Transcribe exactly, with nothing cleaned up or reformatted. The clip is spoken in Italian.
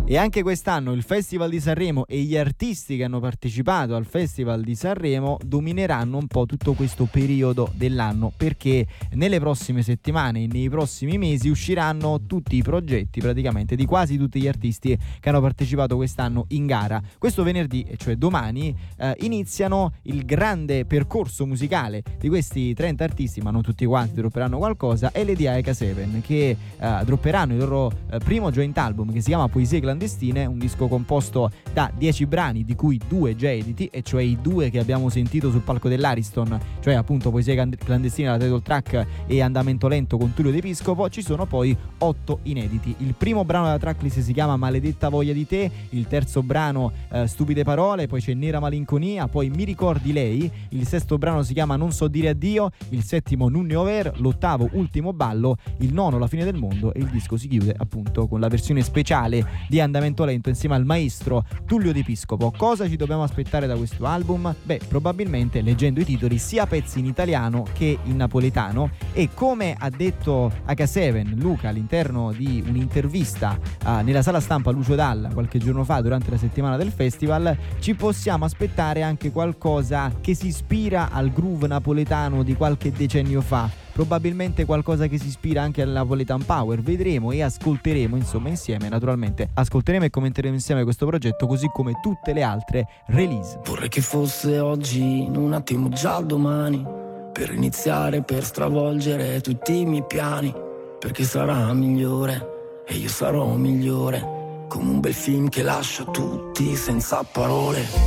E anche quest'anno il Festival di Sanremo e gli artisti che hanno partecipato al Festival di Sanremo domineranno un po' tutto questo periodo dell'anno, perché nelle prossime settimane e nei prossimi mesi usciranno tutti i progetti praticamente di quasi tutti gli artisti che hanno partecipato quest'anno in gara. Questo venerdì, cioè domani, eh, iniziano il grande percorso musicale di questi trenta artisti, ma non tutti quanti dropperanno qualcosa, e Lady A e K sette che eh, dropperanno il loro eh, primo joint album che si chiama Poesie Clandestine, un disco composto da dieci brani di cui due già editi, e cioè i due che abbiamo sentito sul palco dell'Ariston, cioè appunto Poesie Clandestine, la title track, e Andamento Lento con Tullio De Piscopo. Ci sono poi otto inediti. Il primo brano della tracklist si chiama Maledetta voglia di te, il terzo brano eh, Stupide parole, poi c'è Nera malinconia, poi Mi ricordi lei, il sesto brano si chiama Non so dire addio, il settimo Nunne over, l'ottavo Ultimo ballo, il nono La fine del mondo, e il disco si chiude appunto con la versione speciale di Andamento Lento insieme al maestro Tullio De Piscopo. Cosa ci dobbiamo aspettare da questo album? Beh, probabilmente, leggendo i titoli, sia pezzi in italiano che in napoletano, e come ha detto A K sette Luca all'interno di un'intervista uh, nella sala stampa Lucio Dalla qualche giorno fa durante la settimana del festival, ci possiamo aspettare anche qualcosa che si ispira al groove napoletano di qualche decennio fa, probabilmente qualcosa che si ispira anche al Napoletan Power. Vedremo e ascolteremo insomma insieme, naturalmente ascolteremo e commenteremo insieme questo progetto, così come tutte le altre release. Vorrei che fosse oggi, in un attimo già domani, per iniziare, per stravolgere tutti i miei piani, perché sarà migliore e io sarò migliore, come un bel film che lascia tutti senza parole.